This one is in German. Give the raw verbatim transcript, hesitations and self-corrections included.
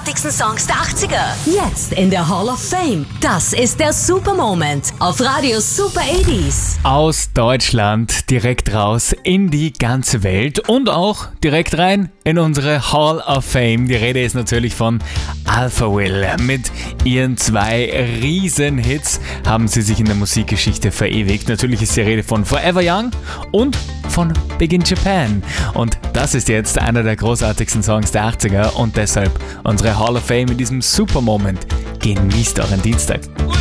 großartigsten Songs der achtziger. Jetzt in der Hall of Fame. Das ist der Super Moment auf Radio Super achtziger. Aus Deutschland direkt raus in die ganze Welt und auch direkt rein in unsere Hall of Fame. Die Rede ist natürlich von Alpha Will. Mit ihren zwei Riesenhits haben sie sich in der Musikgeschichte verewigt. Natürlich ist die Rede von Forever Young und von Big in Japan. Und das ist jetzt einer der großartigsten Songs der achtziger und deshalb unsere Hall of Fame in diesem Super Moment. Genießt euren Dienstag.